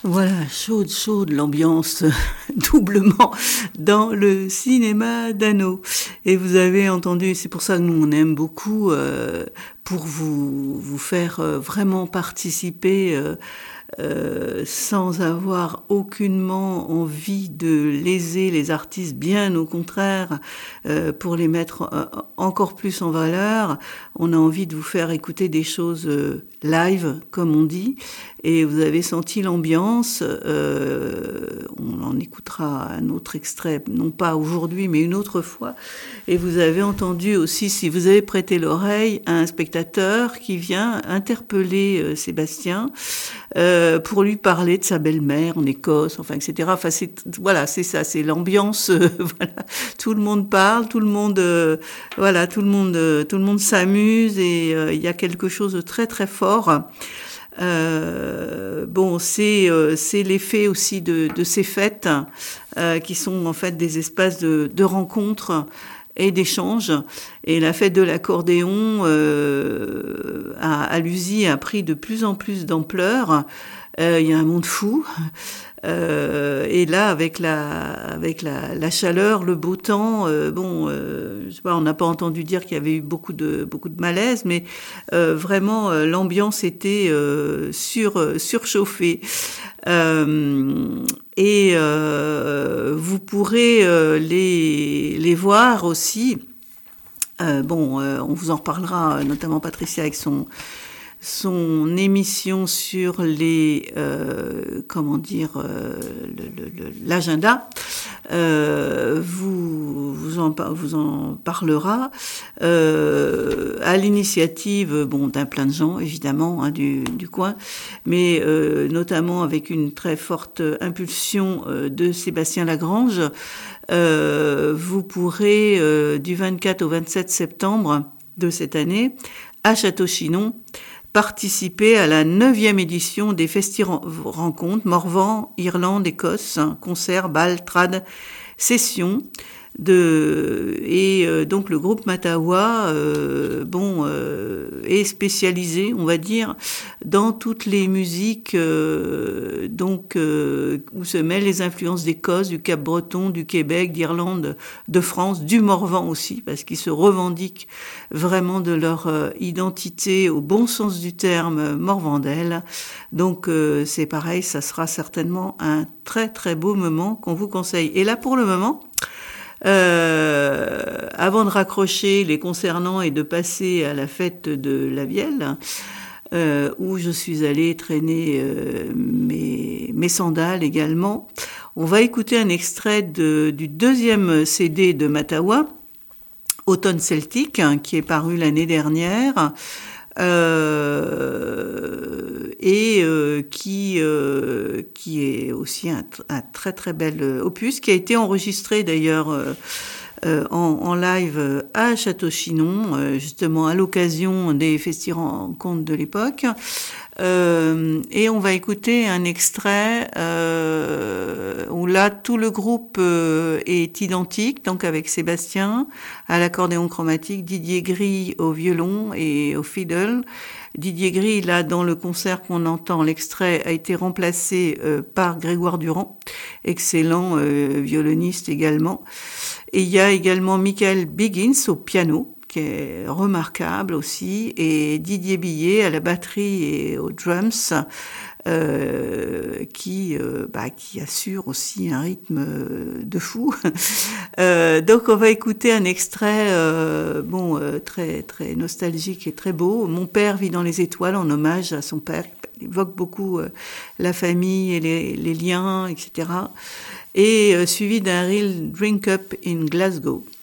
Voilà, chaude, l'ambiance doublement dans le cinéma d'Anneau. Et vous avez entendu, c'est pour ça que nous on aime beaucoup, pour vous faire vraiment participer sans avoir aucunement envie de léser les artistes, bien au contraire, pour les mettre encore plus en valeur. On a envie de vous faire écouter des choses live, comme on dit, et vous avez senti l'ambiance. On en écoutera un autre extrait, non pas aujourd'hui, mais une autre fois. Et vous avez entendu aussi, si vous avez prêté l'oreille, un spectateur qui vient interpeller Sébastien pour lui parler de sa belle-mère en Écosse, enfin, etc. Enfin, voilà, c'est ça, c'est l'ambiance. Voilà, tout le monde parle, tout le monde, voilà, tout le monde s'amuse et il y a quelque chose de très très fort. Bon, c'est l'effet aussi de ces fêtes qui sont en fait des espaces de rencontres et d'échanges. Et la fête de l'accordéon à Lusy a pris de plus en plus d'ampleur. Il y a un monde fou. Et là, avec la chaleur, le beau temps, je sais pas, on n'a pas entendu dire qu'il y avait eu beaucoup de malaise, mais vraiment l'ambiance était surchauffée. Et vous pourrez les voir aussi. On vous en reparlera, notamment Patricia avec son émission sur les l'agenda. Vous en parlera à l'initiative d'un plein de gens évidemment du coin, mais notamment avec une très forte impulsion de Sébastien Lagrange. Vous pourrez du 24 au 27 septembre de cette année à Château-Chinon participer à la 9e édition des Festi-Rencontres Morvan, Irlande, Écosse, concert, bal, trad, session. Donc le groupe Matawa est spécialisé, on va dire, dans toutes les musiques où se mêlent les influences d'Écosse, du Cap-Breton, du Québec, d'Irlande, de France, du Morvan aussi, parce qu'ils se revendiquent vraiment de leur identité au bon sens du terme morvandelle. Donc c'est pareil, ça sera certainement un très très beau moment qu'on vous conseille. Et là pour le moment, avant de raccrocher les concernant et de passer à la fête de la Vielle, où je suis allée traîner mes sandales également, on va écouter un extrait du 2e CD de Matawa, Automne Celtique, qui est paru l'année dernière, qui est aussi un très très bel opus, qui a été enregistré d'ailleurs en live à Château-Chinon, justement à l'occasion des Festi-Rencontres de l'époque. Et on va écouter un extrait où là tout le groupe est identique, donc avec Sébastien à l'accordéon chromatique, Didier Gris au violon et au fiddle. Didier Gris, là, dans le concert qu'on entend, l'extrait a été remplacé par Grégoire Durand, excellent violoniste également. Et il y a également Michael Biggins au piano, qui est remarquable aussi, et Didier Billet à la batterie et aux drums, qui assure aussi un rythme de fou. Donc on va écouter un extrait très très nostalgique et très beau. Mon père vit dans les étoiles, en hommage à son père. Il évoque beaucoup la famille et les liens, etc. Et suivi d'un Real Drink Up in Glasgow.